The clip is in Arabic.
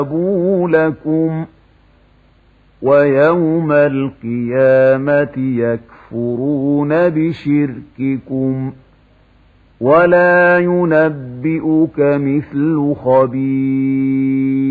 لكم ويوم القيامة يكفرون بشرككم ولا ينبئك مثل خبير.